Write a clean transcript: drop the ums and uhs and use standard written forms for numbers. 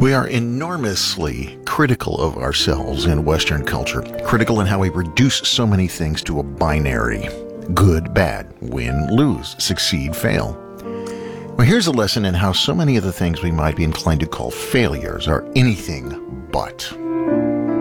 We are enormously critical of ourselves in Western culture, critical in how we reduce so many things to a binary. Good, bad, win, lose, succeed, fail. Well, here's a lesson in how so many of the things we might be inclined to call failures are anything but.